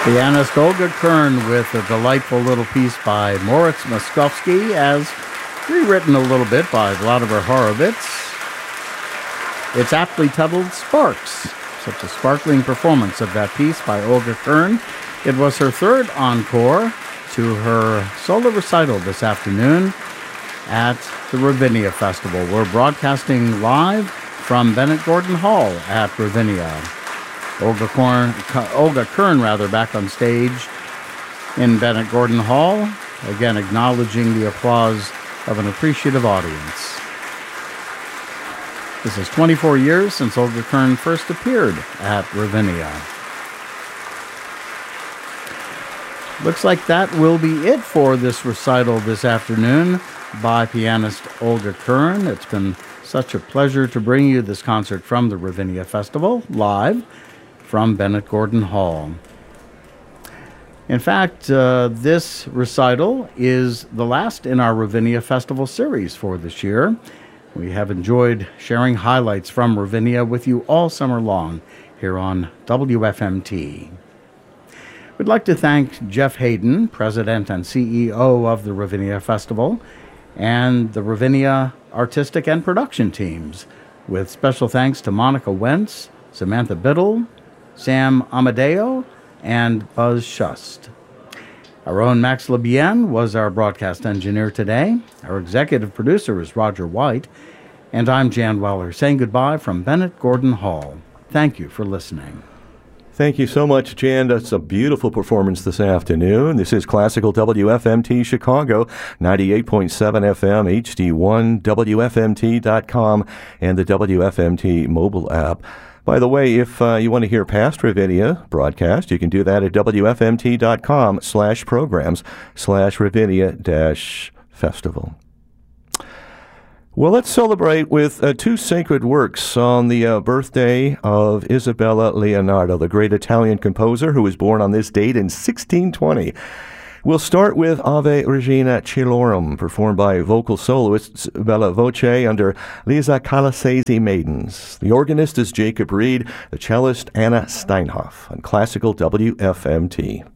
Pianist Olga Kern with a delightful little piece by Moritz Moskowski, as rewritten a little bit by Vladimir Horowitz. It's aptly titled Sparks. Such a sparkling performance of that piece by Olga Kern. It was her third encore to her solo recital this afternoon at the Ravinia Festival. We're broadcasting live from Bennett Gordon Hall at Ravinia. Olga Kern, back on stage in Bennett Gordon Hall, again acknowledging the applause of an appreciative audience. This is 24 years since Olga Kern first appeared at Ravinia. Looks like that will be it for this recital this afternoon by pianist Olga Kern. It's been such a pleasure to bring you this concert from the Ravinia Festival, live from Bennett Gordon Hall. In fact, this recital is the last in our Ravinia Festival series for this year. We have enjoyed sharing highlights from Ravinia with you all summer long here on WFMT. We'd like to thank Jeff Hayden, President and CEO of the Ravinia Festival, and the Ravinia artistic and production teams, with special thanks to Monica Wentz, Samantha Biddle, Sam Amadeo, and Buzz Shust. Our own Max LeBien was our broadcast engineer today. Our executive producer is Roger White, and I'm Jan Weller, saying goodbye from Bennett Gordon Hall. Thank you for listening. Thank you so much, Jan. That's a beautiful performance this afternoon. This is Classical WFMT Chicago, 98.7 FM, HD1, WFMT.com, and the WFMT mobile app. By the way, if you want to hear past Ravinia broadcast, you can do that at WFMT.com/programs/Ravinia-Festival. Well, let's celebrate with two sacred works on the birthday of Isabella Leonardo, the great Italian composer who was born on this date in 1620. We'll start with Ave Regina Caelorum, performed by vocal soloists Bella Voce under Lisa Calasese Maidens. The organist is Jacob Reed, the cellist Anna Steinhoff on Classical WFMT.